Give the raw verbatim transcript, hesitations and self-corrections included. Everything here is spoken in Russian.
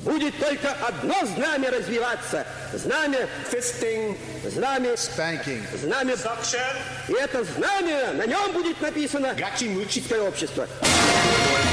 будет только одно знамя развиваться. Знамя fisting, знамя spanking. знамя Suction. И это знамя, на нем будет написано Гачи-мучи. «Человеческое общество».